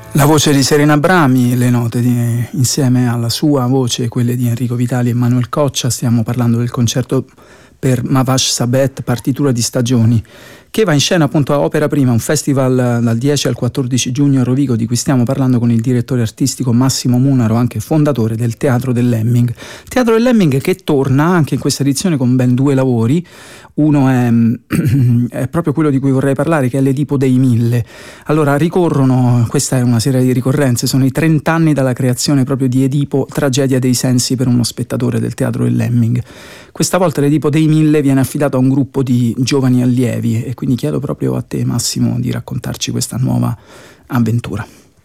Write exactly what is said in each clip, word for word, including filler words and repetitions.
La voce di Serena Abrami, le note di, insieme alla sua voce, quelle di Enrico Vitali e Manuel Coccia. Stiamo parlando del concerto per Mavash Sabet, partitura di stagioni, che va in scena appunto a Opera Prima, un festival dal dieci al quattordici giugno a Rovigo, di cui stiamo parlando con il direttore artistico Massimo Munaro, anche fondatore del Teatro del Lemming. Teatro del Lemming che torna anche in questa edizione con ben due lavori. Uno è, è proprio quello di cui vorrei parlare, che è l'Edipo dei Mille. Allora ricorrono, questa è una serie di ricorrenze, sono i trent'anni dalla creazione proprio di Edipo, tragedia dei sensi per uno spettatore del Teatro del Lemming. Questa volta l'Edipo dei Mille viene affidato a un gruppo di giovani allievi, e quindi chiedo proprio a te, Massimo, di raccontarci questa nuova avventura.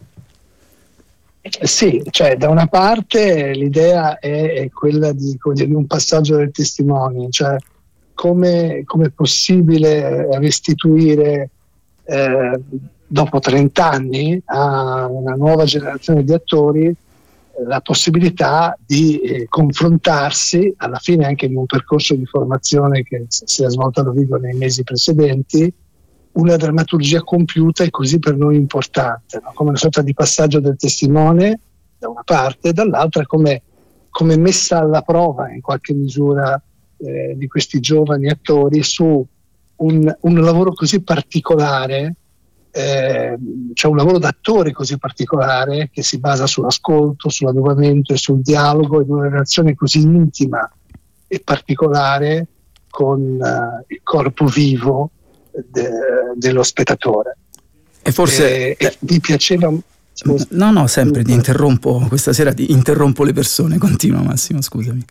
Sì, cioè da una parte l'idea è, è quella di, di un passaggio del testimone, cioè come, come è possibile restituire eh, dopo trent'anni a una nuova generazione di attori eh, la possibilità di eh, confrontarsi, alla fine anche in un percorso di formazione che si è svolto a Rovigo nei mesi precedenti, una drammaturgia compiuta e così per noi importante, no? Come una sorta di passaggio del testimone da una parte, e dall'altra come, come messa alla prova in qualche misura eh, di questi giovani attori su un, un lavoro così particolare, eh, cioè un lavoro d'attore così particolare che si basa sull'ascolto, sull'adeguamento e sul dialogo, in una relazione così intima e particolare con uh, il corpo vivo De, dello spettatore. E forse e, e mi piaceva scusa. no no sempre ti interrompo, questa sera ti interrompo le persone, continua Massimo, scusami.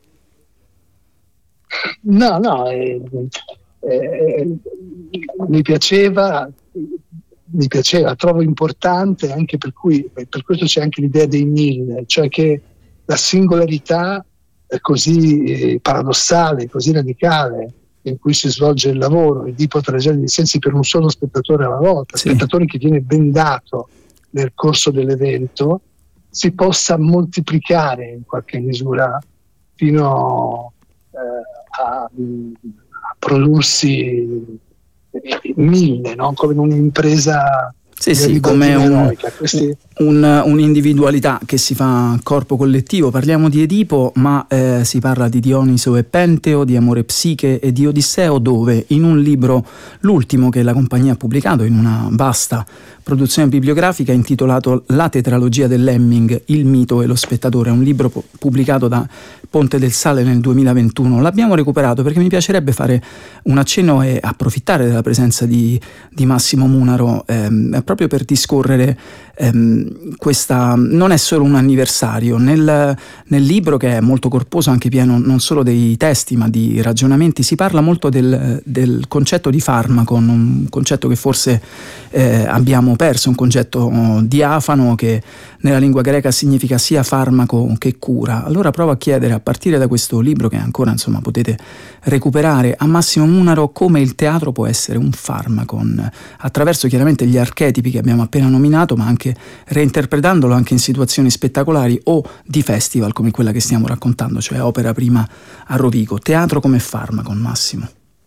no no eh, eh, mi piaceva mi piaceva trovo importante anche per cui per questo c'è anche l'idea dei mille, cioè che la singolarità è così eh, paradossale, così radicale in cui si svolge il lavoro, il tipo tragedia di sensi per un solo spettatore alla volta, sì. Spettatore che viene bendato nel corso dell'evento, si possa moltiplicare in qualche misura fino eh, a, a prodursi mille, no? Come in un'impresa sì sì, come un, Questi... un, un'individualità che si fa corpo collettivo. Parliamo di Edipo, ma eh, si parla di Dioniso e Penteo, di Amore Psiche e di Odisseo, dove in un libro, l'ultimo che la compagnia ha pubblicato, in una vasta produzione bibliografica intitolato La tetralogia del Lemming, il mito e lo spettatore, un libro po- pubblicato da Ponte del Sale nel duemilaventuno. L'abbiamo recuperato perché mi piacerebbe fare un accenno e approfittare della presenza di, di Massimo Munaro ehm, proprio per discorrere ehm, questa. Non è solo un anniversario. Nel, nel libro, che è molto corposo, anche pieno non solo dei testi ma di ragionamenti, si parla molto del, del concetto di farmaco, un concetto che forse eh, abbiamo perso, un concetto diafano che nella lingua greca significa sia farmaco che cura. Allora provo a chiedere, a partire da questo libro che ancora insomma potete recuperare, a Massimo Munaro come il teatro può essere un farmaco, attraverso chiaramente gli archetipi che abbiamo appena nominato, ma anche reinterpretandolo anche in situazioni spettacolari o di festival come quella che stiamo raccontando, cioè Opera Prima a Rovigo. Teatro come farmaco, Massimo.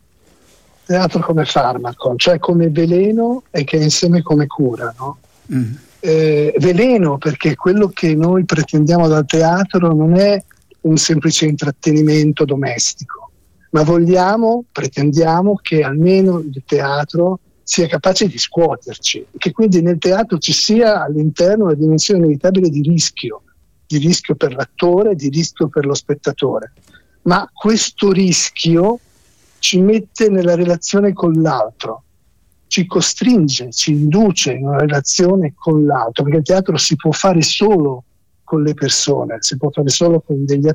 Teatro come farmaco, cioè come veleno e che insieme come cura, no? Mm. Eh, veleno perché quello che noi pretendiamo dal teatro non è un semplice intrattenimento domestico, ma vogliamo, pretendiamo che almeno il teatro sia capace di scuoterci, che quindi nel teatro ci sia all'interno la dimensione inevitabile di rischio, di rischio per l'attore, di rischio per lo spettatore, ma questo rischio ci mette nella relazione con l'altro, ci costringe, ci induce in una relazione con l'altro, perché il teatro si può fare solo con le persone, si può fare solo con degli